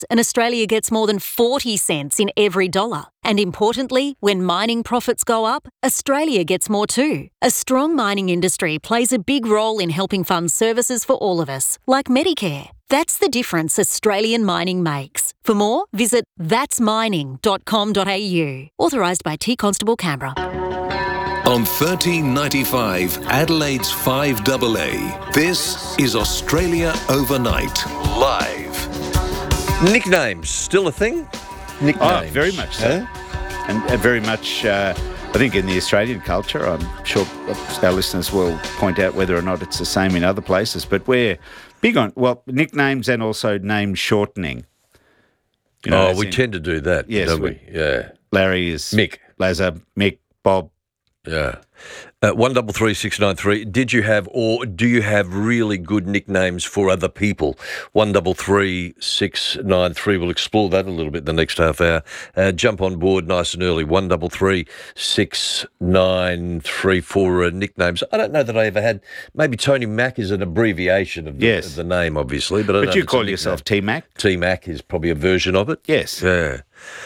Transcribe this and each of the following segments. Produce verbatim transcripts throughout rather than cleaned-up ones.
and Australia gets more than forty cents in every dollar. And importantly, when mining profits go up, Australia gets more too. A strong mining industry plays a big role in helping fund services for all of us, like Medicare. That's the difference Australian mining makes. For more, visit thats mining dot com dot a u. Authorised by T Constable Canberra. On thirteen ninety-five, Adelaide's five A A, this is Australia Overnight, live. Nicknames, still a thing? Nicknames. Oh, very much so. Huh? And uh, very much, uh, I think, in the Australian culture. I'm sure our listeners will point out whether or not it's the same in other places, but we're big on, well, nicknames and also name shortening. You know, oh, we in, tend to do that, yes, don't we? we? Yeah. Larry is Mick. Lazar, Mick, Bob. Yeah. Uh, one double three six nine three. Did you have or do you have really good nicknames for other people? One double three six nine three. We'll explore that a little bit the next half hour. Uh, jump on board nice and early. One double three six nine three for uh, nicknames. I don't know that I ever had. Maybe Tony Mac is an abbreviation of the, yes. of the name, obviously. But I but don't you call yourself T Mac. T Mac is probably a version of it. Yes. Yeah.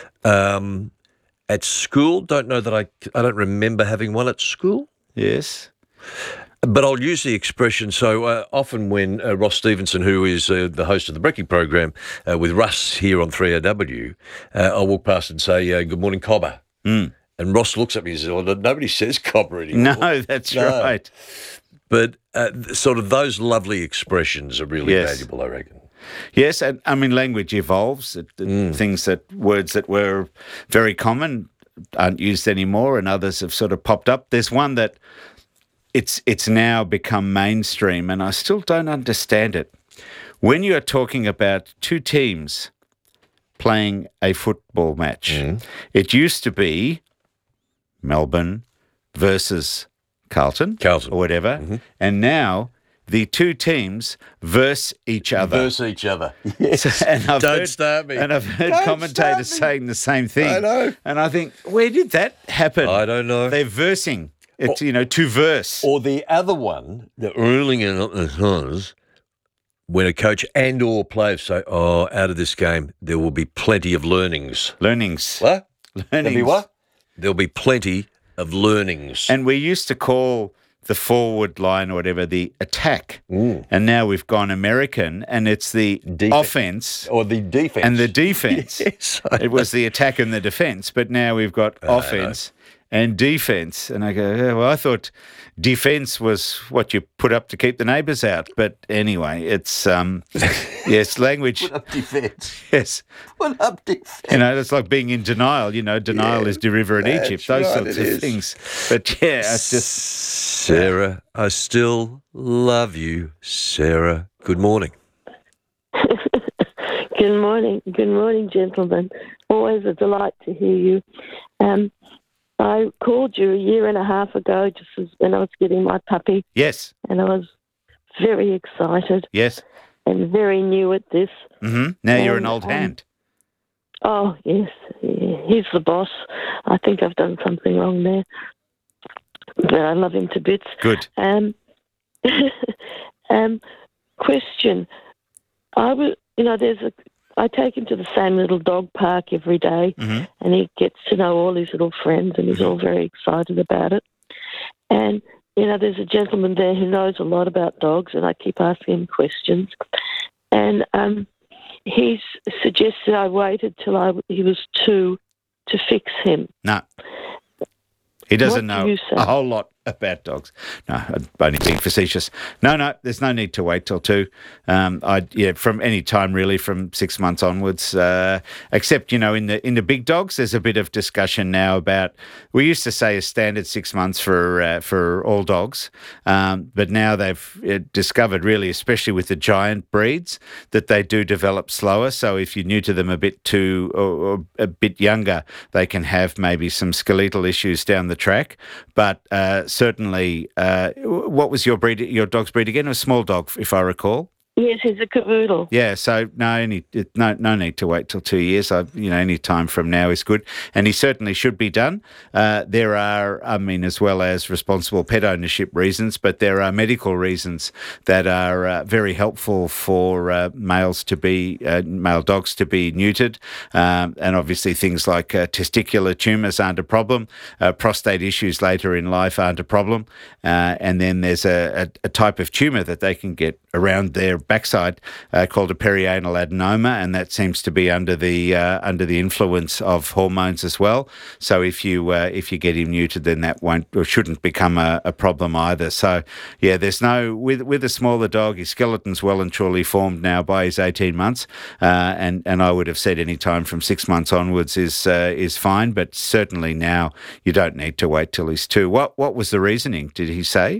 Um, At school, don't know that I, I don't remember having one at school. Yes. But I'll use the expression, so uh, often when uh, Ross Stevenson, who is uh, the host of the Brekkie program uh, with Russ here on three R W, uh, I'll walk past and say, uh, good morning, Cobber. Mm. And Ross looks at me and says, well, nobody says Cobber anymore. No, that's no. right. But uh, sort of those lovely expressions are really yes. valuable, I reckon. Yes, and I mean, language evolves. It, it, Mm. Things that, words that were very common aren't used anymore, and others have sort of popped up. There's one that it's it's now become mainstream, and I still don't understand it. When you are talking about two teams playing a football match, Mm. it used to be Melbourne versus Carlton, Carlton. or whatever, Mm-hmm. and now the two teams verse each other. Verse each other. Yes. and I've Don't heard, start me. And I've heard Don't commentators start me. saying the same thing. I know. And I think, where did that happen? I don't know. They're versing. It's, you know, to verse. Or the other one, the ruling in the when a coach and or players say, oh, out of this game, there will be plenty of learnings. Learnings. What? Learnings. There'll be what? There'll be plenty of learnings. And we used to call the forward line or whatever the attack. Mm. And now we've gone American, and it's the Defen- offense. Or the defense. And the defense. Yes, it was the attack and the defense, but now we've got I offense and defense. And I go, yeah, well, I thought defense was what you put up to keep the neighbours out. But anyway, it's, um, yes, language. Put up defence. Yes. Put up defence. You know, it's like being in denial. You know, denial Yeah, is the river in that's Egypt, those right, sorts it of is. things. But yeah, it's just. Sarah, I still love you, Sarah. Good morning. Good morning. Good morning, gentlemen. Always a delight to hear you. Um, I called you a year and a half ago, just as when I was getting my puppy, Yes. and I was very excited Yes. and very new at this. Mm-hmm. Now you're an And, old um, hand. Oh, yes, yeah, he's the boss. I think I've done something wrong there, but I love him to bits. Good. Um, um, question. I was, you know, there's a, I take him to the same little dog park every day, Mm-hmm. and he gets to know all his little friends, and he's all very excited about it. And, you know, there's a gentleman there who knows a lot about dogs, and I keep asking him questions. And um, he's suggested I waited till I, he was two to fix him. No. He doesn't What do know you say? a whole lot about dogs. No, I'm only being facetious. No, no, there's no need to wait till two. Um, I yeah, from any time really, from six months onwards. Uh, except you know, in the in the big dogs, there's a bit of discussion now about. We used to say a standard six months for uh, for all dogs, um, but now they've uh, discovered really, especially with the giant breeds, that they do develop slower. So if you're new to them a bit too or, or a bit younger, they can have maybe some skeletal issues down the track. But uh, certainly, uh, what was your breed? Your dog's breed again? A small dog, if I recall. Yes, he's a cavoodle. Yeah, so no, any, no, no need to wait till two years. I, you know, any time from now is good, and he certainly should be done. Uh, there are, I mean, as well as responsible pet ownership reasons, but there are medical reasons that are uh, very helpful for uh, males to be, uh, male dogs to be neutered, um, and obviously things like uh, testicular tumours aren't a problem, uh, prostate issues later in life aren't a problem, uh, and then there's a, a, a type of tumour that they can get around their backside uh, called a perianal adenoma, and that seems to be under the uh, under the influence of hormones as well. So if you uh, if you get him neutered, then that won't or shouldn't become a, a problem either. So yeah, there's no with with a smaller dog, his skeleton's well and truly formed now by his eighteen months, uh, and and I would have said any time from six months onwards is uh, is fine, but certainly now you don't need to wait till he's two. What what was the reasoning? Did he say?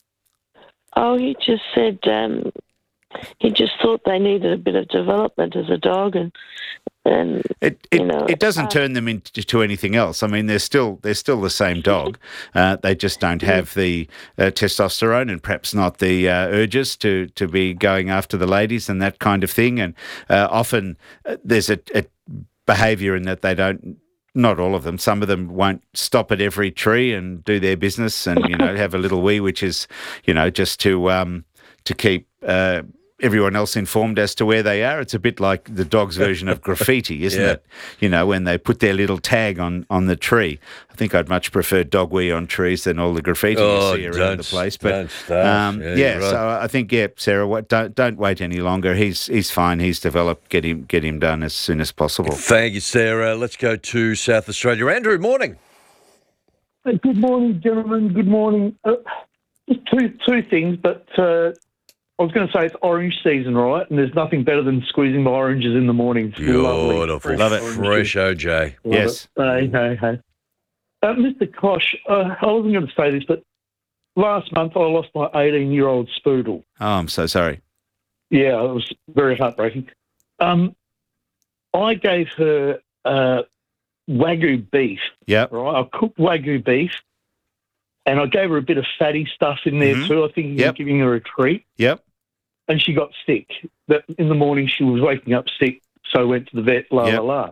Oh, he just said um, he just thought they needed a bit of development as a dog, and and it it, you know, it doesn't uh, turn them into to anything else. I mean, they're still they're still the same dog. Uh, they just don't have the uh, testosterone and perhaps not the uh, urges to to be going after the ladies and that kind of thing. And uh, often uh, there's a, a behaviour in that they don't. Not all of them. Some of them won't stop at every tree and do their business, and you know have a little wee, which is, you know, just to um, to keep uh, everyone else informed as to where they are. It's a bit like the dog's version of graffiti, isn't Yeah. it? You know, when they put their little tag on, on the tree. I think I'd much prefer dog wee on trees than all the graffiti Oh, you see around don't the place. s- But don't start. um, Yeah, yeah, you're right. so I think yeah, Sarah, what, don't don't wait any longer. He's he's fine. He's developed. Get him get him done as soon as possible. Thank you, Sarah. Let's go to South Australia. Andrew, morning. Uh, Good morning, gentlemen. Good morning. Uh, just two two things, but uh, I was going to say it's orange season, right? And there's nothing better than squeezing my oranges in the morning. It's lovely. Beautiful. Fresh Love it. orange Fresh juice. O J. Love Yes. it. Hey, hey, hey. Uh, Mister Kosh, uh, I wasn't going to say this, but last month I lost my eighteen-year-old Spoodle. Oh, I'm so sorry. Yeah, it was very heartbreaking. Um, I gave her uh, Wagyu beef, Yep. right? I cooked Wagyu beef, and I gave her a bit of fatty stuff in there Mhm. too. I think Yep. giving her a treat, Yep. and she got sick. That in the morning she was waking up sick, so I went to the vet. La Yep. la la.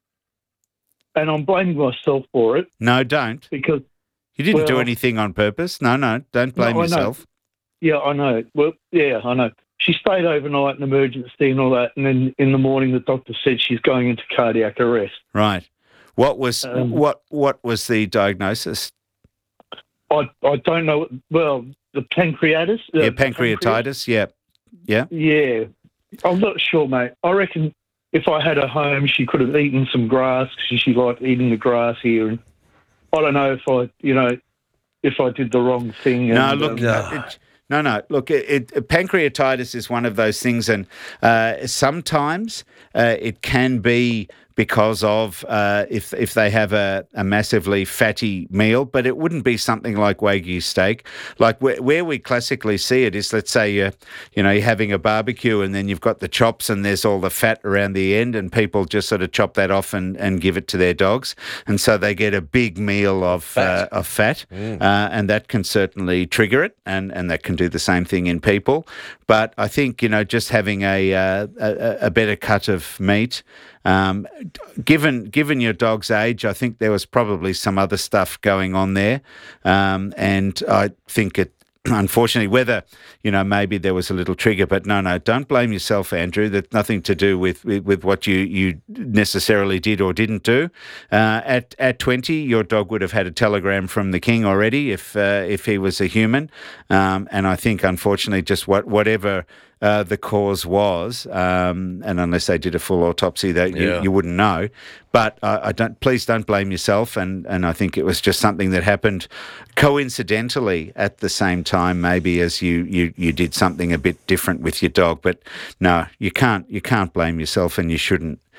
And I'm blaming myself for it No, don't. because, You didn't do Well- anything on purpose. No, no, don't blame No, I know. yourself. yeah, I know. Well, yeah, I know. She stayed overnight in emergency and all that, and then in the morning the doctor said she's going into cardiac arrest. Right. What was Um, what what was the diagnosis? I I don't know. Well, the pancreatitis. uh, yeah, pancreas- pancreatitis. Yeah. Yeah. Yeah, I'm not sure, mate. I reckon if I had her home, she could have eaten some grass because she liked eating the grass here. And I don't know if I, you know, if I did the wrong thing. No, and, look, um, no. it, no, no. Look, it, it, pancreatitis is one of those things, and uh, sometimes uh, it can be because of uh, if if they have a, a massively fatty meal, but it wouldn't be something like Wagyu steak. Like where, where we classically see it is, let's say you're, you know, you're having a barbecue and then you've got the chops and there's all the fat around the end, and people just sort of chop that off and, and give it to their dogs, and so they get a big meal of Fat. Uh, of fat, uh, and that can certainly trigger it, and, and that can do the same thing in people. But I think, you know, just having a uh, a, a better cut of meat. Um, given given your dog's age, I think there was probably some other stuff going on there, um, and I think it. Unfortunately, whether, you know, maybe there was a little trigger, but no, no, don't blame yourself, Andrew. That's nothing to do with, with, with what you, you necessarily did or didn't do. Uh, at at twenty, your dog would have had a telegram from the king already if uh, if he was a human, um, and I think unfortunately, just what whatever. Uh, the cause was, um, and unless they did a full autopsy, that you, Yeah. you wouldn't know. But uh, I don't. Please don't blame yourself. And, and I think it was just something that happened coincidentally at the same time, maybe as you, you, you did something a bit different with your dog. But no, you can't you can't blame yourself, and you shouldn't.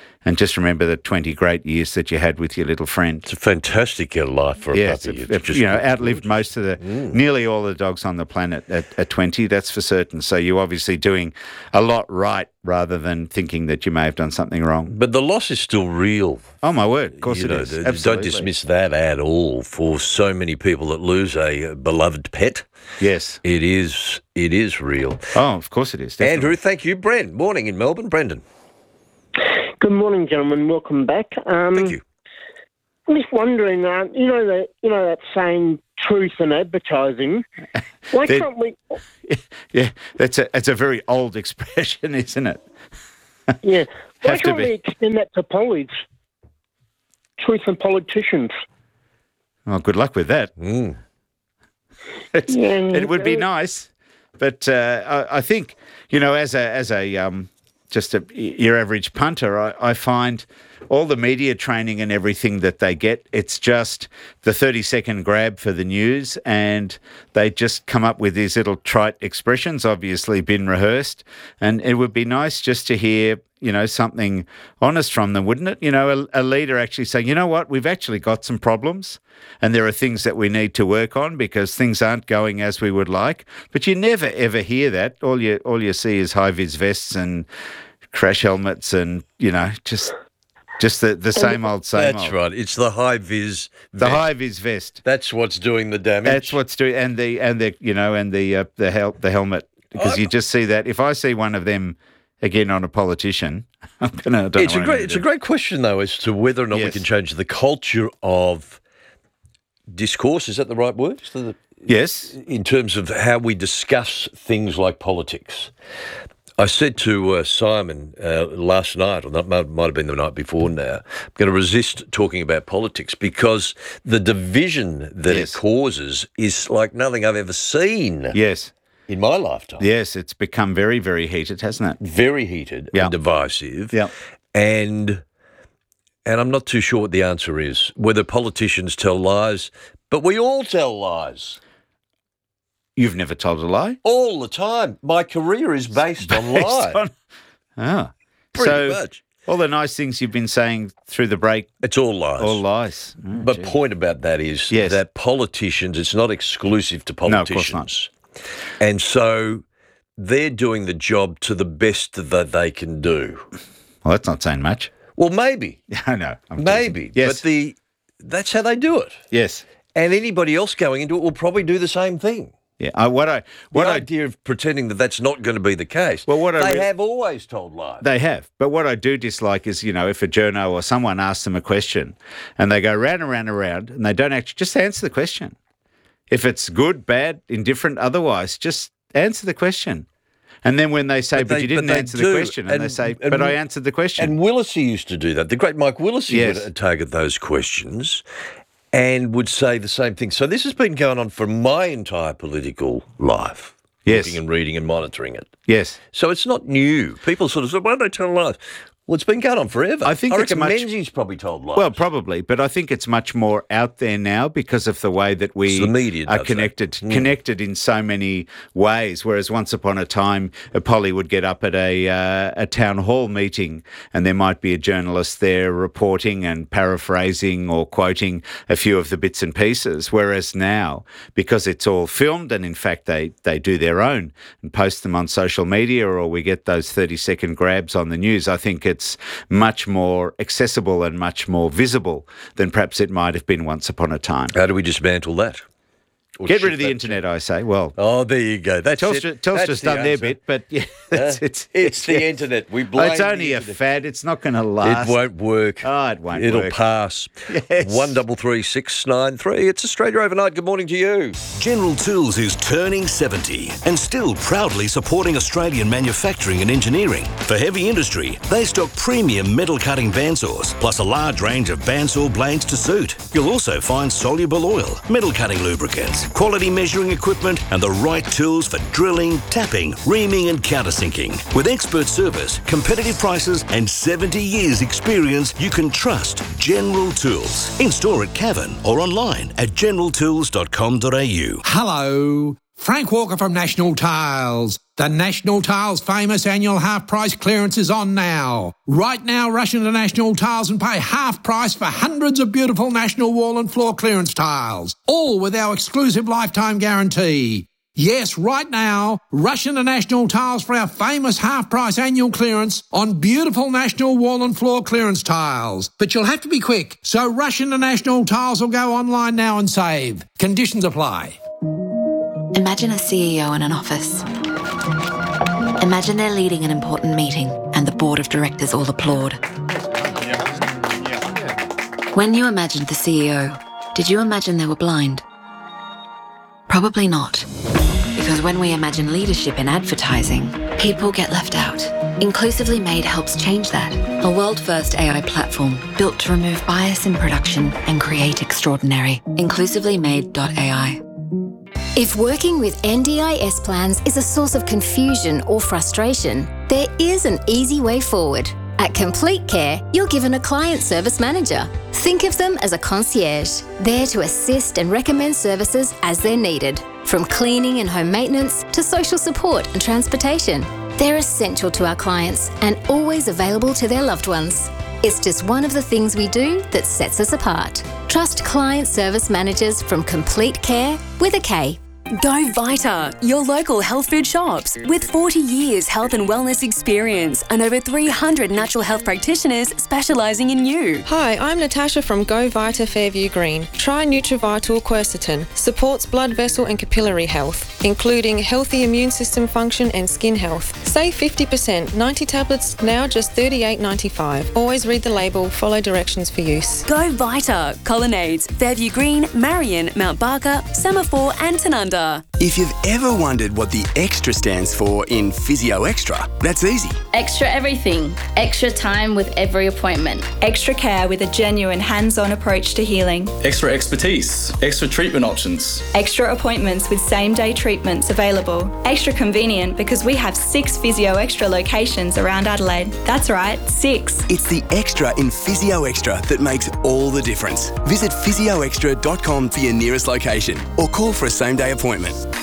and just remember the twenty great years that you had with your little friend. It's a fantastic uh, life for a Yeah, puppy. it's It's a- just you know, good. outlived most of the, nearly all the dogs on the planet at, at twenty, that's for certain. So you're obviously doing a lot right rather than thinking that you may have done something wrong. But the loss is still real. Oh, my word. Of course you it know, is. th- Absolutely. Don't dismiss that at all. For so many people that lose a beloved pet, Yes. it is it is real. Oh, of course it is. definitely. Andrew, thank you. Brent, morning in Melbourne. Brendan, Good morning, gentlemen. Welcome back. Um, thank you. I'm just wondering, uh, you know that you know that saying, "Truth in advertising." Why They're- can't we? Yeah, that's a, that's a very old expression, isn't it? Yeah, why Have to can't be. we extend that to police? Truth in politicians. Well, good luck with that. Mm. It's, Yeah, it would be uh, nice, but uh, I, I think you know, as a as a um, just a, your average punter, I, I find all the media training and everything that they get, it's just the thirty second grab for the news, and they just come up with these little trite expressions, obviously been rehearsed, and it would be nice just to hear, you know, something honest from them, wouldn't it? You know, a, a leader actually saying, you know what, we've actually got some problems and there are things that we need to work on because things aren't going as we would like. But you never, ever hear that. All you, all you see is high-vis vests and crash helmets and, you know, just just the, the same old, same That's old. right. It's the high vis. The vest. high-vis vest. That's what's doing the damage. That's what's doing, and the, and the, you know, and the, uh, the, hel- the helmet, because you just see that. If I see one of them again on a politician, I'm gonna. I don't It's know a what I'm great. gonna It's a do. great question though, as to whether or not we Yes. can change the culture of discourse. Is that the right word? Is that the- Yes. in terms of how we discuss things like politics. I said to uh, Simon uh, last night, or that might, might have been the night before now, I'm going to resist talking about politics because the division that Yes. it causes is like nothing I've ever seen Yes. in my lifetime. Yes. It's become very, very heated, hasn't it? Very heated Yeah. and divisive. Yeah. And and I'm not too sure what the answer is, whether politicians tell lies, but we all tell lies. You've never told a lie? All the time. My career is based on lies. Based on- Ah. Pretty so much. all the nice things you've been saying through the break, It's all lies. all lies. Oh, But gee. point about that is Yes. that politicians, it's not exclusive to No, of course politicians. And so they're doing the job to the best that they can do. Well, that's not saying much. Well, maybe. I know. I'm teasing. Maybe. Yes. But the that's how they do it. yes. And anybody else going into it will probably do the same thing. Yeah. I, what I what the I idea of pretending that that's not going to be the case. Well, what I they re- have always told lies. They have. But what I do dislike is, you know, if a journo or someone asks them a question and they go round and round and round and they don't actually just answer the question. If it's good, bad, indifferent, otherwise, just answer the question. And then when they say, But but, they- you didn't but they answer do, the question, and, they and- say, and- but I answered the question. And Willisey used to do that. The great Mike Willisey Yes. would target those questions and would say the same thing. So this has been going on for my entire political life. Yes. Looking and reading and monitoring it. yes. So it's not new. People sort of say, why don't they tell lies? Well, it's been going on forever. I think I it's reckon much- Menzies probably told lies. Well, probably, but I think it's much more out there now because of the way that we It's the media are does that. connected, Mm. connected in so many ways. Whereas once upon a time, a Polly would get up at a uh, a town hall meeting, and there might be a journalist there reporting and paraphrasing or quoting a few of the bits and pieces. Whereas now, because it's all filmed, and in fact they they do their own and post them on social media, or we get those thirty second grabs on the news, I think it's much more accessible and much more visible than perhaps it might have been once upon a time. How do we dismantle that? Or Get rid shift of the that internet, I say. Well, Oh, there you go. That's Telstra, it. Telstra's That's the done their answer. bit, but yeah, it's, it's, It's the yeah. internet. We blame It's only the a internet. fad. It's not going to last. It won't work. Oh, it won't It'll work. pass. Yes. One double three six nine three. It's Australia Overnight. Good morning to you. General Tools is turning seventy and still proudly supporting Australian manufacturing and engineering. For heavy industry, they stock premium metal cutting bandsaws, plus a large range of bandsaw blades to suit. You'll also find soluble oil, metal cutting lubricants, quality measuring equipment, and the right tools for drilling, tapping, reaming, and countersinking. With expert service, competitive prices, and seventy years experience, you can trust General Tools. In store at Cavan or online at general tools dot com dot a u. Hello. Frank Walker from National Tiles. The National Tiles famous annual half price clearance is on now. Right now, rush into National Tiles and pay half price for hundreds of beautiful National wall and floor clearance tiles, all with our exclusive lifetime guarantee. Yes, right now, rush into National Tiles for our famous half-price annual clearance on beautiful National wall and floor clearance tiles. But you'll have to be quick, so rush into National Tiles or go online now and save. Conditions apply. Imagine a C E O in an office. Imagine they're leading an important meeting and the board of directors all applaud. When you imagined the C E O, did you imagine they were blind? Probably not. Because when we imagine leadership in advertising, people get left out. Inclusively Made helps change that. A world-first A I platform built to remove bias in production and create extraordinary. inclusively made dot A I. If working with N D I S plans is a source of confusion or frustration, there is an easy way forward. At Complete Care, you're given a client service manager. Think of them as a concierge, there to assist and recommend services as they're needed, from cleaning and home maintenance to social support and transportation. They're essential to our clients and always available to their loved ones. It's just one of the things we do that sets us apart. Trust client service managers from Complete Care with a K. Go Vita, your local health food shops. With forty years health and wellness experience and over three hundred natural health practitioners specialising in you. Hi, I'm Natasha from Go Vita Fairview Green. Try Nutrivital Quercetin. Supports blood vessel and capillary health, including healthy immune system function and skin health. Save fifty percent. ninety tablets, now just thirty-eight ninety-five. Always read the label, follow directions for use. Go Vita. Colonnades, Fairview Green, Marion, Mount Barker, Semaphore and Tanunda. If you've ever wondered what the extra stands for in Physio Extra, that's easy. Extra everything. Extra time with every appointment. Extra care with a genuine hands-on approach to healing. Extra expertise. Extra treatment options. Extra appointments with same-day treatments available. Extra convenient because we have six Physio Extra locations around Adelaide. That's right, six. It's the extra in Physio Extra that makes all the difference. Visit physio extra dot com for your nearest location or call for a same-day appointment.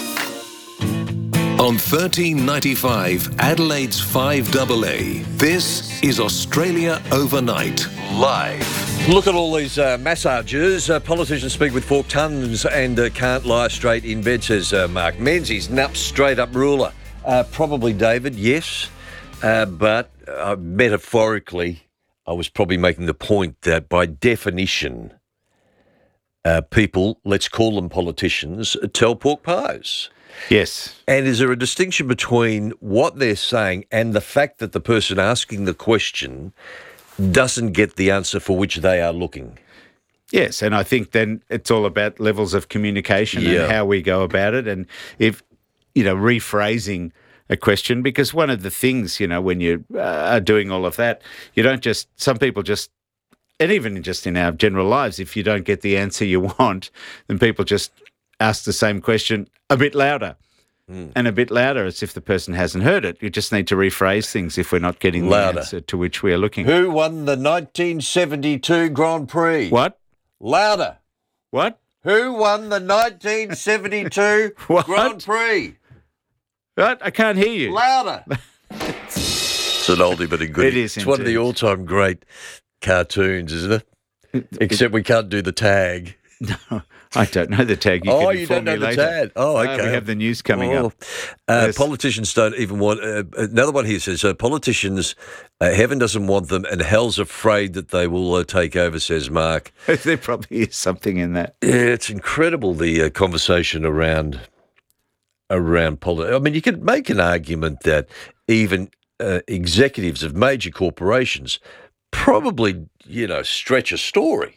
On thirteen ninety-five, Adelaide's five A A, this is Australia Overnight, live. Look at all these uh, massages. Uh, politicians speak with forked tongues and uh, can't lie straight in bed, says uh, Mark Menzies. Nup straight up ruler. Uh, probably David, yes. Uh, but uh, metaphorically, I was probably making the point that by definition, uh, people, let's call them politicians, tell pork pies. Yes. And is there a distinction between what they're saying and the fact that the person asking the question doesn't get the answer for which they are looking? Yes, and I think then it's all about levels of communication Yeah. and how we go about it, and if, you know, rephrasing a question, because one of the things, you know, when you uh, are doing all of that, you don't just, some people just, and even just in our general lives, if you don't get the answer you want, then people just ask the same question a bit louder. Mm. And a bit louder, as if the person hasn't heard it. You just need to rephrase things if we're not getting Louder. the answer to which we are looking. Who won the nineteen seventy-two Grand Prix? What? Louder. What? Who won the nineteen seventy-two What? Grand Prix? What? I can't hear you. Louder. It's an oldie but a goodie. It is It's one of the indeed. all-time great cartoons, isn't it? Except we can't do the tag. No, I don't know the tag. You oh, can you inform don't know me the later. tag? Oh, No, okay. we have the news coming Oh. up. Uh, Yes. Politicians don't even want... Uh, another one here says, uh, politicians, uh, heaven doesn't want them and hell's afraid that they will uh, take over, says Mark. There probably is something in that. Yeah, it's incredible, the uh, conversation around around politics. I mean, you could make an argument that even uh, executives of major corporations probably, you know, stretch a story.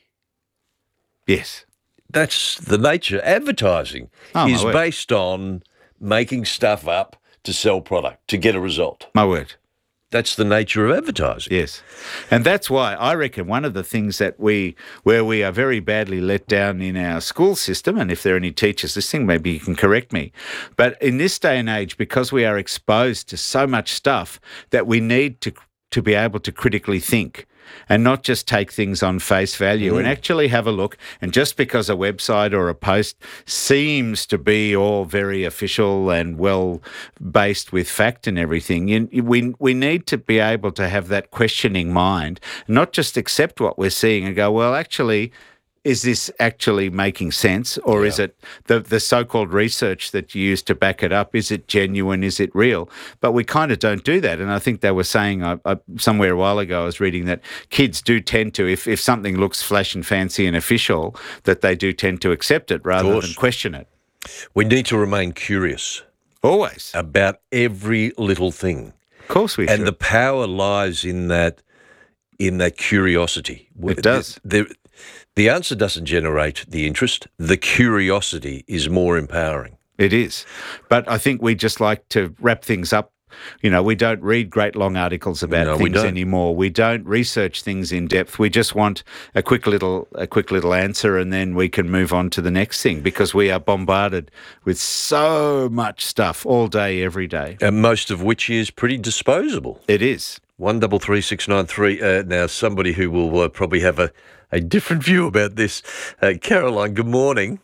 Yes. That's the nature. Advertising Oh, my is word. based on making stuff up to sell product, to get a result. My word. That's the nature of advertising. Yes. And that's why I reckon one of the things that we, where we are very badly let down in our school system, and if there are any teachers listening, maybe you can correct me, but in this day and age, because we are exposed to so much stuff that we need to to be able to critically think. and not just take things on face value Mm. and actually have a look. And just because a website or a post seems to be all very official and well based with fact and everything, you, we we need to be able to have that questioning mind, not just accept what we're seeing and go, well, actually, is this actually making sense, or yeah. is it the, the so-called research that you use to back it up? Is it genuine? Is it real? But we kind of don't do that. And I think they were saying uh, uh, somewhere a while ago, I was reading that kids do tend to, if, if something looks flash and fancy and official, that they do tend to accept it rather than question it. We need to remain curious. Always. About every little thing. Of course we and should. And the power lies in that, in that curiosity. It does. The, the, The answer doesn't generate the interest. The curiosity is more empowering. It is. But I think we just like to wrap things up. You know, we don't read great long articles about no, we things don't. anymore. We don't research things in depth. We just want a quick little a quick little answer, and then we can move on to the next thing, because we are bombarded with so much stuff all day, every day. And most of which is pretty disposable. It is. One double three six nine three. Uh, now, somebody who will uh, probably have a A different view about this. Uh, Caroline, good morning.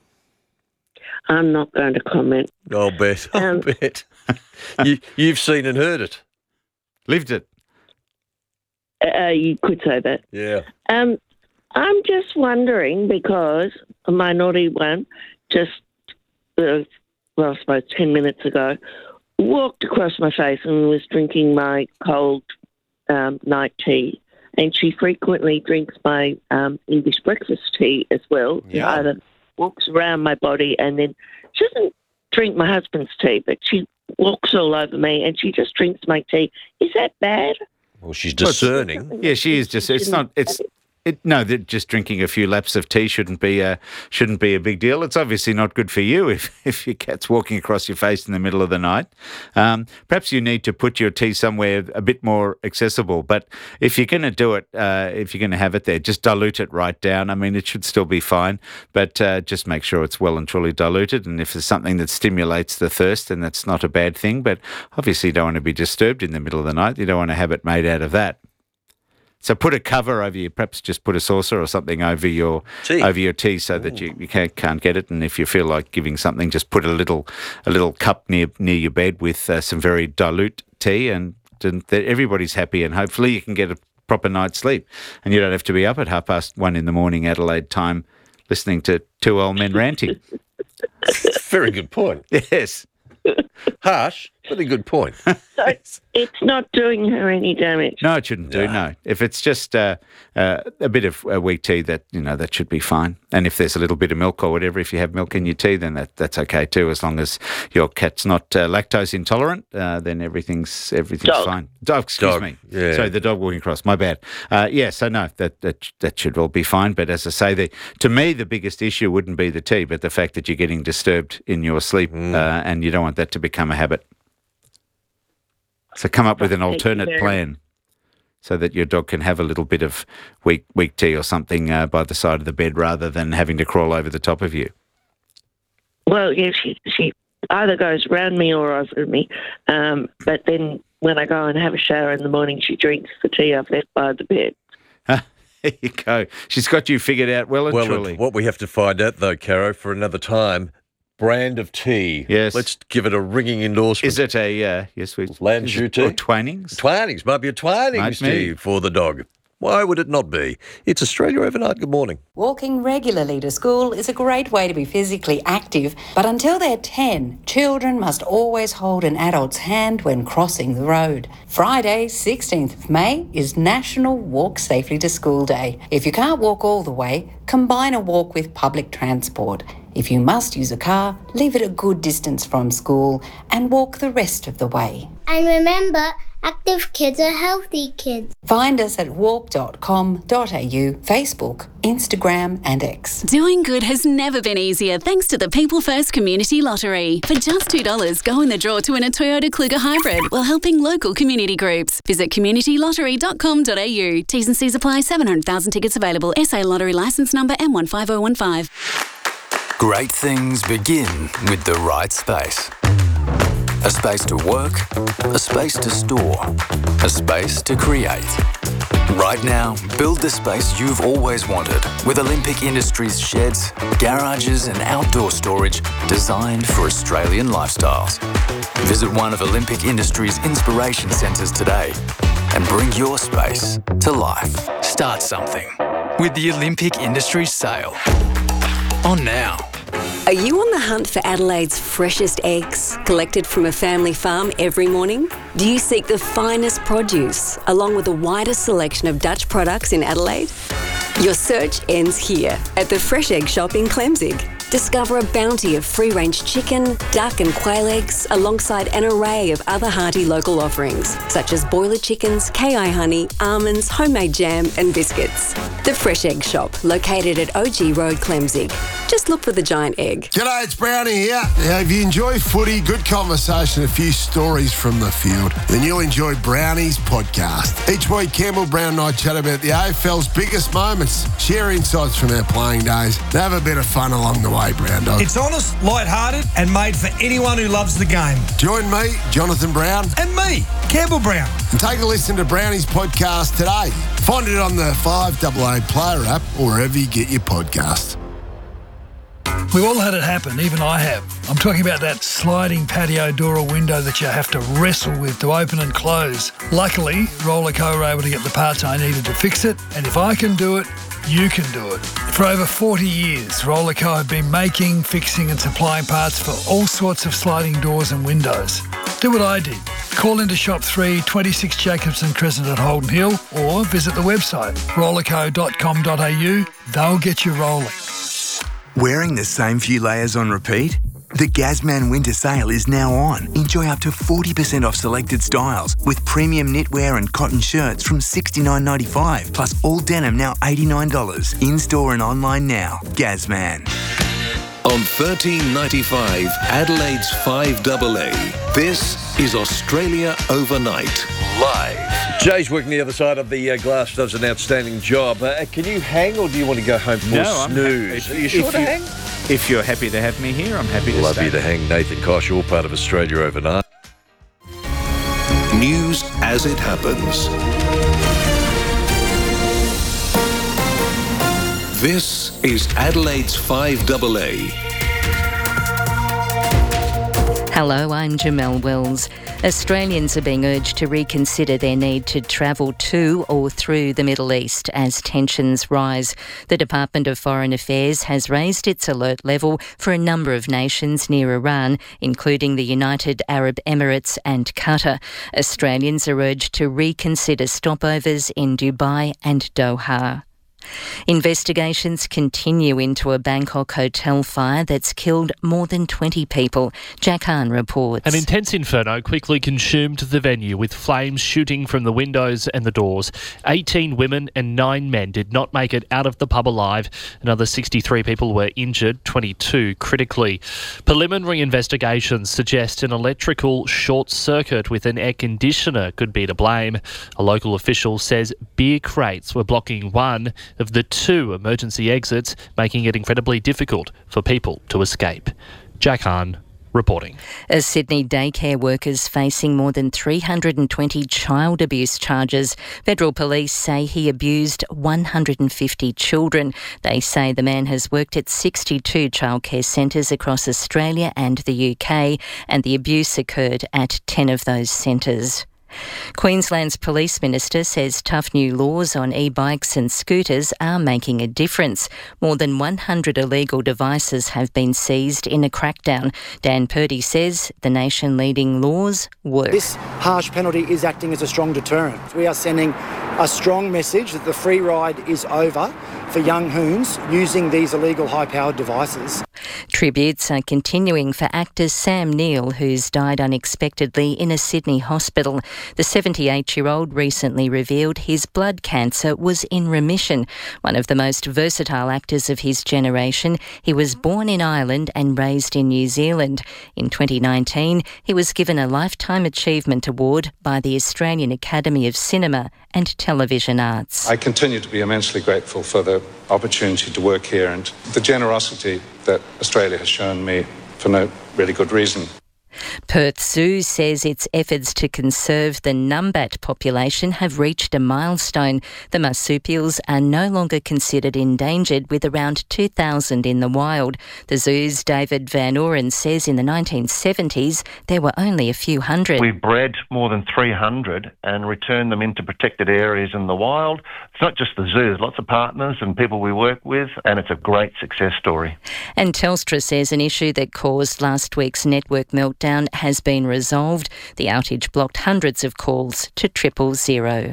I'm not going to comment. I'll bet. I'll Um, bet. you, you've seen and heard it. Lived it. Uh, you could say that. Yeah. Um, I'm just wondering, because a minority one just, uh, well, I suppose ten minutes ago, walked across my face and was drinking my cold um, night tea. And she frequently drinks my um, English breakfast tea as well. Yeah. Either walks around my body, and then she doesn't drink my husband's tea, but she walks all over me and she just drinks my tea. Is that bad? Well, she's discerning. Yeah, she is just. It's not. It's. It, no, that just drinking a few laps of tea shouldn't be a shouldn't be a big deal. It's obviously not good for you if, if your cat's walking across your face in the middle of the night. Um, perhaps you need to put your tea somewhere a bit more accessible. But if you're going to do it, uh, if you're going to have it there, just dilute it right down. I mean, it should still be fine, but uh, just make sure it's well and truly diluted. And if there's something that stimulates the thirst, then that's not a bad thing. But obviously, you don't want to be disturbed in the middle of the night. You don't want to have it made out of that. So put a cover over you, perhaps just put a saucer or something over your tea. over your tea so that you, you can't, can't get it. And if you feel like giving something, just put a little a little cup near near your bed with uh, some very dilute tea, and, and that everybody's happy, and hopefully you can get a proper night's sleep. And you don't have to be up at half past one in the morning Adelaide time listening to two old men ranting. Very good point. Yes. Harsh, but a good point. So it's not doing her any damage. No, it shouldn't do, no. If it's just uh, uh, a bit of uh, weak tea, that you know that should be fine. And if there's a little bit of milk or whatever, if you have milk in your tea, then that, that's okay too, as long as your cat's not uh, lactose intolerant, uh, then everything's everything's Dog. fine. Dog, excuse Dog, me. yeah. Sorry, the dog walking across, my bad. Uh, yeah, so no, that, that that should all be fine. But as I say, the, to me, the biggest issue wouldn't be the tea, but the fact that you're getting disturbed in your sleep, Mm. uh, and you don't want that to become a habit. So come up with an Thank you alternate very plan so that your dog can have a little bit of weak weak tea or something uh, by the side of the bed rather than having to crawl over the top of you. Well, yeah, she she either goes round me or over me, um, but then when I go and have a shower in the morning, she drinks the tea I've left by the bed. There you go. She's got you figured out well and Well, truly. what we have to find out, though, Caro, for another time, brand of tea. Yes. Let's give it a ringing endorsement. Is it a, uh, yes, we... Landshoe is it- tea? Or Twinings? Twinings. Might be a Twinings Might be. tea for the dog. Why would it not be? It's Australia Overnight. Good morning. Walking regularly to school is a great way to be physically active, but until they're ten, children must always hold an adult's hand when crossing the road. Friday, sixteenth of May, is National Walk Safely to School Day. If you can't walk all the way, combine a walk with public transport. If you must use a car, leave it a good distance from school and walk the rest of the way. And remember, active kids are healthy kids. Find us at walk dot com dot a u, Facebook, Instagram and X. Doing good has never been easier thanks to the People First Community Lottery. For just two dollars, go in the draw to win a Toyota Kluger Hybrid while helping local community groups. Visit community lottery dot com dot a u. T's and C's apply. seven hundred thousand tickets available. S A Lottery licence number M one five oh one five. Great things begin with the right space. A space to work, a space to store, a space to create. Right now, build the space you've always wanted with Olympic Industries sheds, garages and outdoor storage designed for Australian lifestyles. Visit one of Olympic Industries' inspiration centres today and bring your space to life. Start something with the Olympic Industries sale. On now. Are you on the hunt for Adelaide's freshest eggs, collected from a family farm every morning? Do you seek the finest produce, along with the widest selection of Dutch products in Adelaide? Your search ends here, at the Fresh Egg Shop in Clemzig. Discover a bounty of free-range chicken, duck and quail eggs, alongside an array of other hearty local offerings, such as boiler chickens, K I honey, almonds, homemade jam and biscuits. The Fresh Egg Shop, located at O G Road, Clemzig. Just look for the giant egg. G'day, it's Brownie here. Now, if you enjoy footy, good conversation, a few stories from the field, then you'll enjoy Brownie's podcast. Each week, Campbell, Brown and I chat about the A F L's biggest moments, share insights from our playing days, and have a bit of fun along the way. Brown Dog. It's honest, light-hearted and made for anyone who loves the game. Join me, Jonathan Brown. And me, Campbell Brown. And take a listen to Brownie's podcast today. Find it on the five A A Player app or wherever you get your podcast. We've all had it happen, even I have. I'm talking about that sliding patio door or window that you have to wrestle with to open and close. Luckily, Rollerco were able to get the parts I needed to fix it, and if I can do it, you can do it. For over forty years, Rollerco have been making, fixing and supplying parts for all sorts of sliding doors and windows. Do what I did. Call into Shop three, twenty-six Jacobson Crescent at Holden Hill, or visit the website rollerco dot com dot a u. They'll get you rolling. Wearing the same few layers on repeat? The Gazman Winter Sale is now on. Enjoy up to forty percent off selected styles with premium knitwear and cotton shirts from sixty-nine ninety-five, plus all denim now eighty-nine dollars. In-store and online now. Gazman. On thirteen ninety-five, Adelaide's five A A, this is Australia Overnight, live. Jay's working the other side of the uh, glass, does an outstanding job. Uh, can you hang, or do you want to go home for no, a snooze? I'm Are you sure to you, hang? If you're happy to have me here, I'm happy to Love stay. you to hang, Nathan Kosh, all part of Australia Overnight. News as it happens. This is Adelaide's five A A. Hello, I'm Jamelle Wells. Australians are being urged to reconsider their need to travel to or through the Middle East as tensions rise. The Department of Foreign Affairs has raised its alert level for a number of nations near Iran, including the United Arab Emirates and Qatar. Australians are urged to reconsider stopovers in Dubai and Doha. Investigations continue into a Bangkok hotel fire that's killed more than twenty people. Jack Hahn reports. An intense inferno quickly consumed the venue, with flames shooting from the windows and the doors. eighteen women and nine men did not make it out of the pub alive. Another sixty-three people were injured, twenty-two critically. Preliminary investigations suggest an electrical short circuit with an air conditioner could be to blame. A local official says beer crates were blocking one of the two emergency exits, making it incredibly difficult for people to escape. Jack Hahn reporting. A Sydney daycare worker's facing more than three hundred twenty child abuse charges. Federal police say he abused one hundred fifty children. They say the man has worked at sixty-two childcare centres across Australia and the U K, and the abuse occurred at ten of those centres. Queensland's Police Minister says tough new laws on e-bikes and scooters are making a difference. More than one hundred illegal devices have been seized in a crackdown. Dan Purdy says the nation-leading laws work. This harsh penalty is acting as a strong deterrent. We are sending a strong message that the free ride is over for young hoons using these illegal high-powered devices. Tributes are continuing for actor Sam Neill, who's died unexpectedly in a Sydney hospital. The seventy-eight-year-old recently revealed his blood cancer was in remission. One of the most versatile actors of his generation, he was born in Ireland and raised in New Zealand. In twenty nineteen, he was given a Lifetime Achievement Award by the Australian Academy of Cinema and Television Arts. I continue to be immensely grateful for the opportunity to work here and the generosity that Australia has shown me for no really good reason. Perth Zoo says its efforts to conserve the numbat population have reached a milestone. The marsupials are no longer considered endangered, with around two thousand in the wild. The zoo's David Van Oren says in the nineteen seventies there were only a few hundred. We bred more than three hundred and returned them into protected areas in the wild. It's not just the zoo, there's lots of partners and people we work with, and it's a great success story. And Telstra says an issue that caused last week's network meltdown has been resolved. The outage blocked hundreds of calls to triple zero.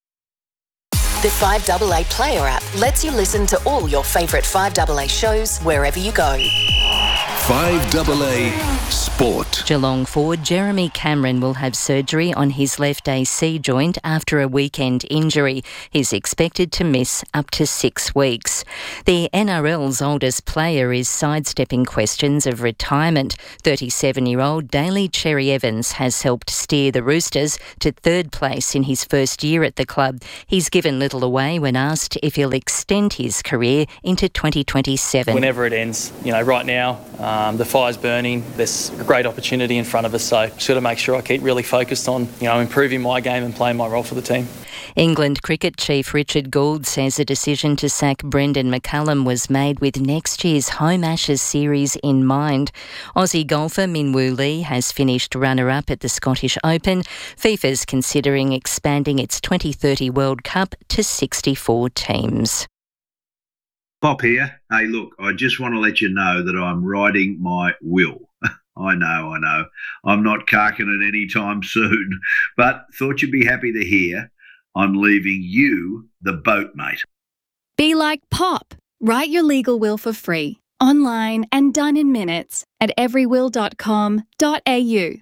The five A A Player app lets you listen to all your favourite five A A shows wherever you go. five A A Sport. Geelong forward Jeremy Cameron will have surgery on his left A C joint after a weekend injury. He's expected to miss up to six weeks. The N R L's oldest player is sidestepping questions of retirement. thirty-seven-year-old Daly Cherry Evans has helped steer the Roosters to third place in his first year at the club. He's given little away when asked if he'll extend his career into twenty twenty-seven. Whenever it ends, you know, right now um, the fire's burning. There's a great opportunity in front of us, so just got to make sure I keep really focused on, you know, improving my game and playing my role for the team. England cricket chief Richard Gould says a decision to sack Brendan McCullum was made with next year's Home Ashes series in mind. Aussie golfer Min Woo Lee has finished runner-up at the Scottish Open. FIFA's considering expanding its twenty thirty World Cup to sixty-four teams. Pop here. Hey, look, I just want to let you know that I'm writing my will. I know, I know. I'm not carking it anytime soon, but thought you'd be happy to hear I'm leaving you the boat, mate. Be like Pop. Write your legal will for free, online and done in minutes at every will dot com dot a u.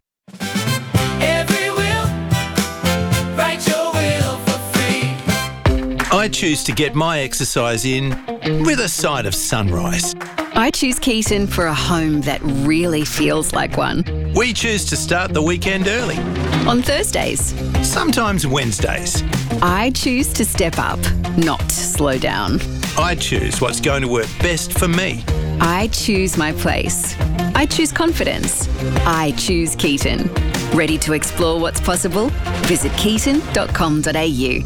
Every will, write your will for free. I choose to get my exercise in with a side of sunrise. I choose Keaton for a home that really feels like one. We choose to start the weekend early. On Thursdays. Sometimes Wednesdays. I choose to step up, not slow down. I choose what's going to work best for me. I choose my place. I choose confidence. I choose Keaton. Ready to explore what's possible? Visit keaton dot com dot a u.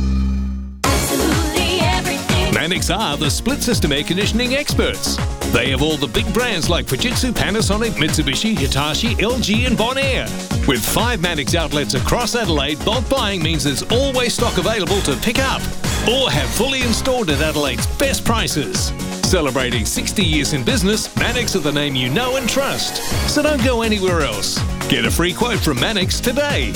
Mannix are the split system air conditioning experts. They have all the big brands like Fujitsu, Panasonic, Mitsubishi, Hitachi, L G and Bonaire. With five Mannix outlets across Adelaide, bulk buying means there's always stock available to pick up or have fully installed at Adelaide's best prices. Celebrating sixty years in business, Mannix are the name you know and trust. So don't go anywhere else. Get a free quote from Mannix today.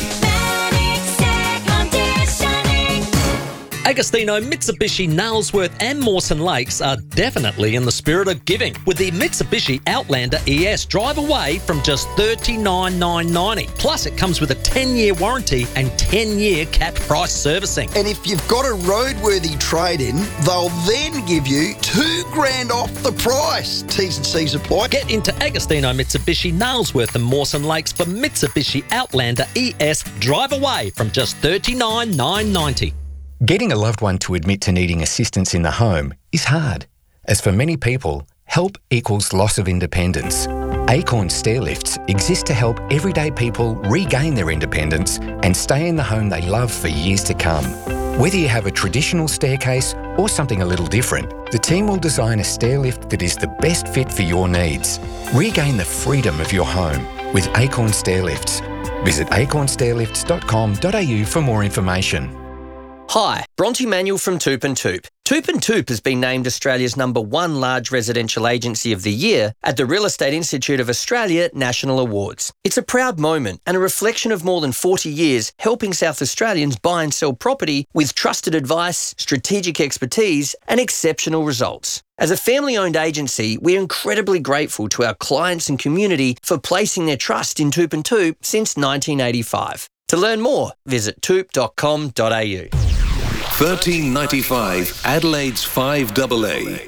Agostino, Mitsubishi, Nailsworth and Mawson Lakes are definitely in the spirit of giving with the Mitsubishi Outlander E S drive away from just thirty-nine thousand nine hundred ninety dollars. Plus it comes with a ten-year warranty and ten-year capped price servicing. And if you've got a roadworthy trade-in, they'll then give you two grand off the price. T's and C's apply. Get into Agostino, Mitsubishi, Nailsworth and Mawson Lakes for Mitsubishi Outlander E S drive away from just thirty-nine thousand nine hundred ninety dollars. Getting a loved one to admit to needing assistance in the home is hard, as for many people, help equals loss of independence. Acorn Stairlifts exist to help everyday people regain their independence and stay in the home they love for years to come. Whether you have a traditional staircase or something a little different, the team will design a stairlift that is the best fit for your needs. Regain the freedom of your home with Acorn Stairlifts. Visit acorn stairlifts dot com dot a u for more information. Hi, Bronte Manuel from Toop and Toop. Toop and Toop has been named Australia's number one large residential agency of the year at the Real Estate Institute of Australia National Awards. It's a proud moment and a reflection of more than forty years helping South Australians buy and sell property with trusted advice, strategic expertise and exceptional results. As a family-owned agency, we're incredibly grateful to our clients and community for placing their trust in Toop and Toop since nineteen eighty-five. To learn more, visit toop dot com dot a u. thirteen ninety-five Adelaide's five A A.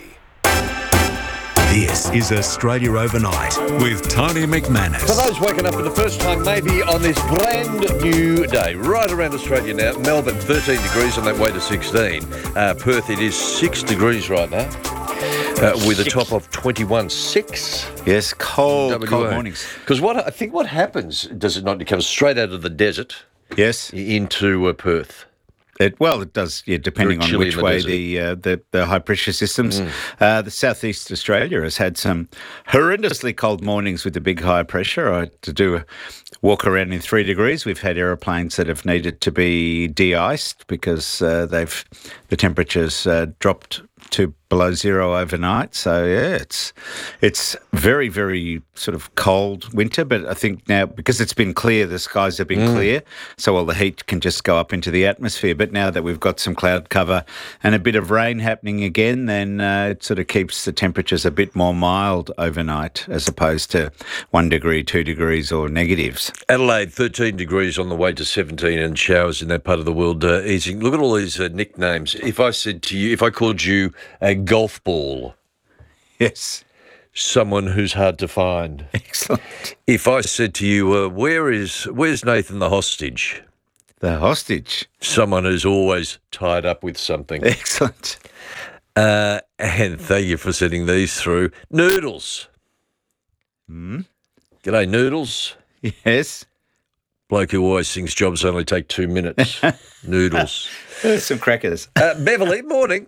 This is Australia Overnight with Tony McManus. For those waking up for the first time, maybe on this brand new day, right around Australia now, Melbourne thirteen degrees on that way to sixteen. Uh, Perth, it is six degrees right now. Uh, with a top of twenty-one point six. Yes, cold, cold mornings. Because what I think what happens, does it not? It comes straight out of the desert. Yes. Into uh, Perth. It, well, it does, yeah, depending on which way the, uh, the the high pressure systems. Mm. Uh, the southeast Australia has had some horrendously cold mornings with the big high pressure. I had to do a walk around in three degrees. We've had aeroplanes that have needed to be de-iced because uh, they've the temperatures uh, dropped to below zero overnight. So yeah, it's it's very, very sort of cold winter. But I think now, because it's been clear, the skies have been mm. clear, so all the heat can just go up into the atmosphere. But now that we've got some cloud cover and a bit of rain happening again, then uh, it sort of keeps the temperatures a bit more mild overnight, as opposed to one degree, two degrees, or negatives. Adelaide, thirteen degrees on the way to seventeen, and showers in that part of the world uh, easing. Look at all these uh, nicknames. If I said to you, if I called you a golf ball. Yes. Someone who's hard to find. Excellent. If I said to you, uh, where is where's Nathan the hostage? The hostage? Someone who's always tied up with something. Excellent. Uh, and thank you for sending these through. Noodles. Hmm. G'day, Noodles. Yes. Bloke who always thinks jobs only take two minutes. Noodles. Some crackers. Uh, Beverly, morning.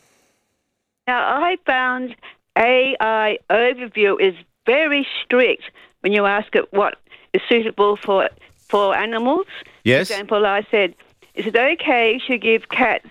Now, I found A I overview is very strict when you ask it what is suitable for for animals. Yes. For example, I said, is it okay to give cats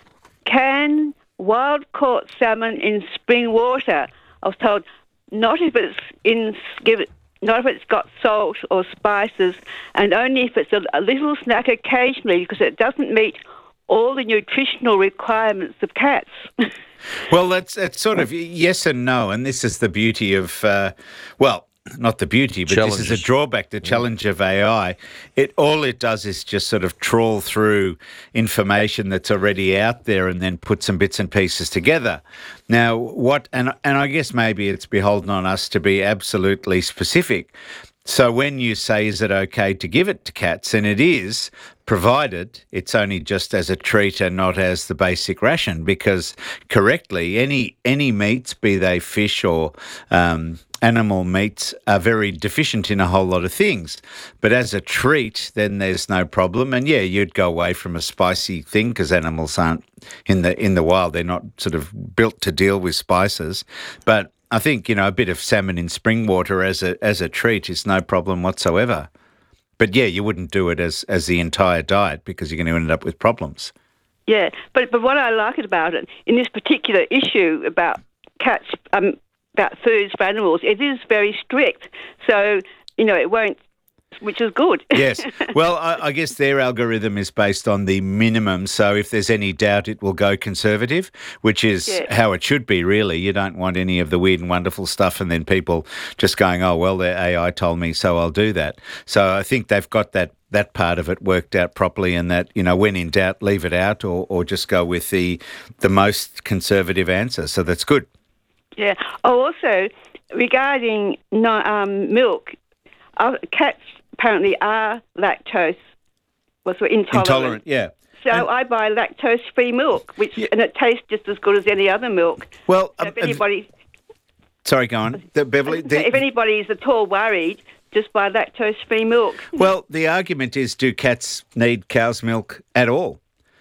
canned wild-caught salmon in spring water? I was told not if it's in give it, not if it's got salt or spices, and only if it's a, a little snack occasionally, because it doesn't meet all the nutritional requirements of cats. Well, that's that's sort of yes and no, and this is the beauty of, uh, well, not the beauty, but Challenges. This is a drawback, the challenge of A I. It all it does is just sort of trawl through information that's already out there and then put some bits and pieces together. Now, what, and and I guess maybe it's beholden on us to be absolutely specific. So when you say, is it okay to give it to cats? And it is, provided it's only just as a treat and not as the basic ration, because correctly, any any meats, be they fish or um, animal meats, are very deficient in a whole lot of things. But as a treat, then there's no problem. And yeah, you'd go away from a spicy thing because animals aren't in the in the wild. They're not sort of built to deal with spices. But I think, you know, a bit of salmon in spring water as a as a treat is no problem whatsoever. But yeah, you wouldn't do it as, as the entire diet because you're going to end up with problems. Yeah, but but what I like about it, in this particular issue about cats, um, about foods for animals, it is very strict. So, you know, it won't, which is good. Yes. Well, I, I guess their algorithm is based on the minimum. So if there's any doubt, it will go conservative, which is Yeah. how it should be, really. You don't want any of the weird and wonderful stuff and then people just going, oh, well, their A I told me, so I'll do that. So I think they've got that that part of it worked out properly, and that, you know, when in doubt, leave it out or, or just go with the the most conservative answer. So that's good. Yeah. Oh, also, regarding no, um, milk, uh, cats apparently are lactose was intolerant. Intolerant, yeah. So I buy lactose-free milk, which and it tastes just as good as any other milk. Well, so if anybody, Sorry, go on. The, Beverly, the, if anybody is at all worried, just buy lactose-free milk. Well, the argument is, do cats need cow's milk at all?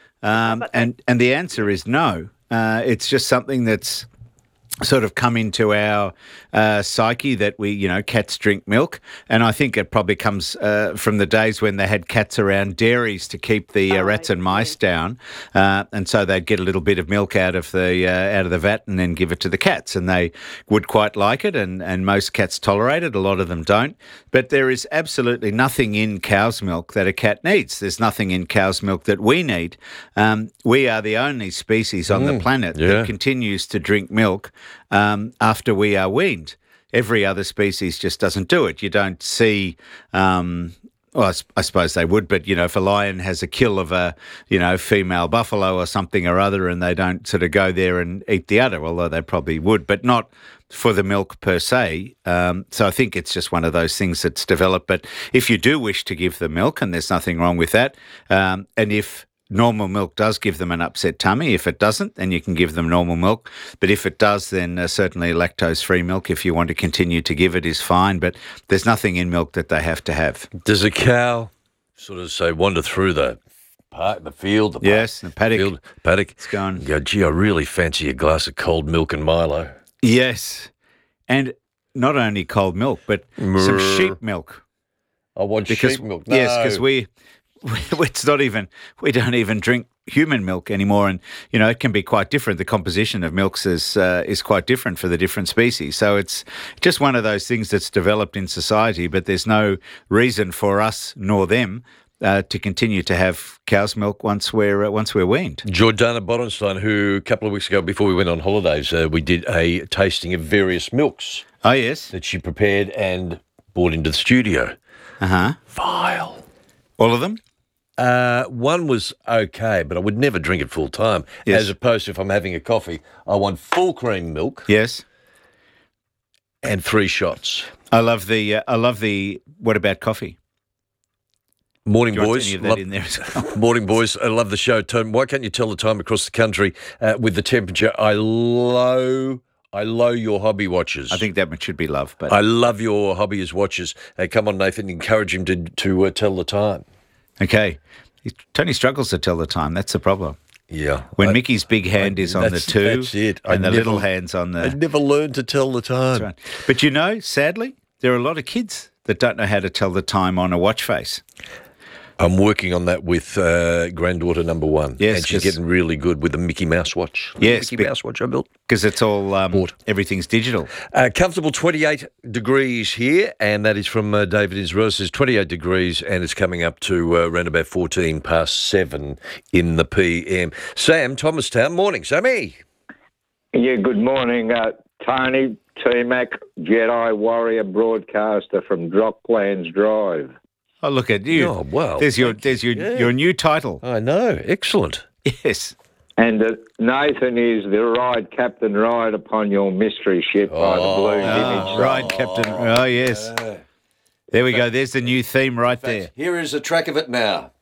Um, and, and the answer is no. Uh, it's just something that's sort of come into our uh, psyche that we, you know, cats drink milk. And I think it probably comes uh, from the days when they had cats around dairies to keep the uh, rats and mice down. Uh, and so they'd get a little bit of milk out of the uh, out of the vat and then give it to the cats. And they would quite like it. And, and most cats tolerate it. A lot of them don't. But there is absolutely nothing in cow's milk that a cat needs. There's nothing in cow's milk that we need. Um, we are the only species on Mm, the planet yeah. that continues to drink milk um, after we are weaned. Every other species just doesn't do it. You don't see, um, well, I, s- I suppose they would, but, you know, if a lion has a kill of a, you know, female buffalo or something or other and they don't sort of go there and eat the udder, although they probably would, but not for the milk per se. Um, so I think it's just one of those things that's developed. But if you do wish to give them milk, and there's nothing wrong with that, um, and if normal milk does give them an upset tummy. If it doesn't, then you can give them normal milk. But if it does, then uh, certainly lactose-free milk, if you want to continue to give it, is fine. But there's nothing in milk that they have to have. Does a cow sort of say wander through the park, the field, the yes, park, the paddock, field, paddock, it's gone. Go, gee, I really fancy a glass of cold milk and Milo. Yes, and not only cold milk, but Mrr. some sheep milk. I want because, sheep milk. No. Yes, because we, we, it's not even, we don't even drink human milk anymore, and you know it can be quite different. The composition of milks is uh, is quite different for the different species. So it's just one of those things that's developed in society. But there's no reason for us nor them uh, to continue to have cow's milk once we're uh, once we're weaned. Jordana Bodenstein, who a couple of weeks ago, before we went on holidays, uh, we did a tasting of various milks. Oh yes, that she prepared and brought into the studio. Uh huh. Vile. All of them. Uh, one was okay, but I would never drink it full time. Yes. As opposed to if I'm having a coffee, I want full cream milk. Yes. And three shots. I love the. Uh, I love the. What about coffee? Morning, Do you want boys. any of that Love- in there as well? Morning, boys. I love the show. Tom, why can't you tell the time across the country uh, with the temperature? I low. I low your hobby watchers. I think that should be love, but I love your hobby as watchers. Uh, come on, Nathan, encourage him to to uh, tell the time. Okay. Tony struggles to tell the time. That's the problem. Yeah. When I- Mickey's big hand I- is on the that's- two that's it. I and the never- little hand's on the... I never learned to tell the time. That's right. But you know, sadly, there are a lot of kids that don't know how to tell the time on a watch face. I'm working on that with uh, granddaughter number one. Yes, and she's 'cause- getting really good with the Mickey Mouse watch. The Yes, Mickey be- Mouse watch I built. Because it's all, um, everything's digital. Uh, comfortable twenty-eight degrees here, and that is from uh, David Israel. Says twenty-eight degrees, and it's coming up to uh, around about fourteen past seven in the P M. Sam, Thomastown, morning, Sammy. Yeah, good morning, uh, Tony, T-Mac, Jedi Warrior broadcaster from Drocklands Drive. Oh, look at you. Oh, wow. There's your, there's your, Yeah. your new title. I know, excellent. Yes. And uh, Nathan is the ride, Captain Ride upon your mystery ship by the Blue Ah, Image. right, Captain. Oh, yes. There we go. There's the new theme right there. Here is a track of it now.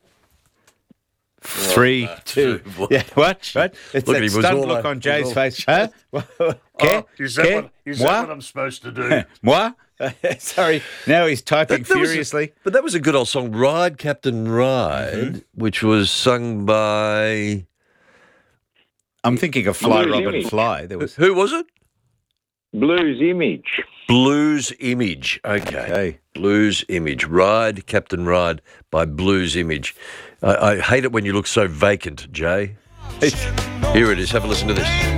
Three, two. Yeah, what? What? It's Look at that him, it was stunned all look o- on it Jay's was all- face. Huh? Okay? is that what- is that what I'm supposed to do? Moi? Sorry. Now he's typing That- that was a- furiously. but that was a good old song, Ride, Captain Ride, Mm-hmm. which was sung by... I'm thinking of Fly, Blues Robin, Image. Fly. There was Who was it? Blues Image. Blues Image. Okay. Okay. Blues Image. Ride, Captain Ride by Blues Image. I, I hate it when you look so vacant, Jay. Here it is. Have a listen to this.